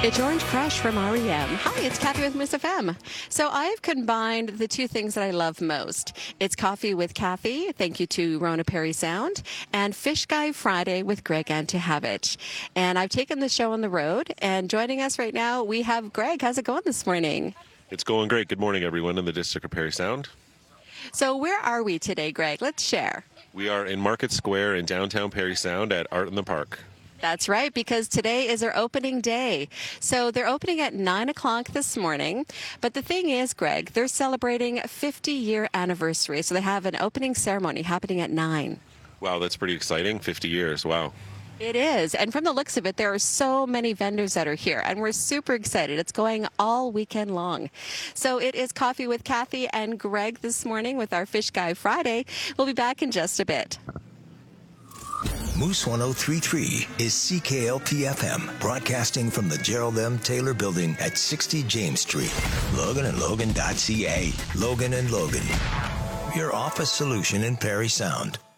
It's Orange Crush from REM. Hi, it's Kathy with Miss FM. So I've combined the two things that I love most. It's Coffee with Kathy, thank you to Rona Perry Sound, and Fish Guy Friday with Greg Antihabit. And I've taken the show on the road, and joining us right now, we have Greg. How's it going this morning? It's going great. Good morning, everyone in the District of Perry Sound. So where are we today, Greg? Let's share. We are in Market Square in downtown Perry Sound at Art in the Park. That's right, because today is their opening day. So they're opening at 9 o'clock this morning. But the thing is, Greg, they're celebrating a 50-year anniversary. So they have an opening ceremony happening at 9. Wow, that's pretty exciting. 50 years. Wow. It is. And from the looks of it, there are so many vendors that are here. And we're super excited. It's going all weekend long. So it is Coffee with Kathy and Greg this morning with our Fish Guy Friday. We'll be back in just a bit. Moose 1033 is CKLP-FM, broadcasting from the Gerald M. Taylor Building at 60 James Street. Logan and Logan.ca. Logan and Logan, your office solution in Perry Sound.